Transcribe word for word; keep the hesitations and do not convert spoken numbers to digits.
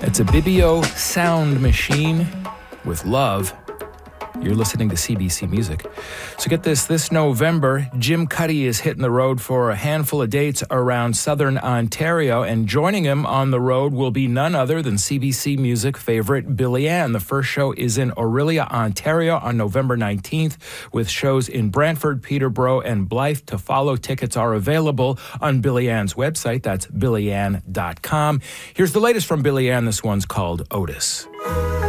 It's a Bibio sound machine with love. You're listening to C B C Music. So get this, this November, Jim Cuddy is hitting the road for a handful of dates around southern Ontario, and joining him on the road will be none other than C B C Music favorite Billy Ann. The first show is in Orillia, Ontario on November nineteenth, with shows in Brantford, Peterborough, and Blythe to follow. Tickets are available on Billy Ann's website. That's billy ann dot com. Here's the latest from Billy Ann. This one's called Otis.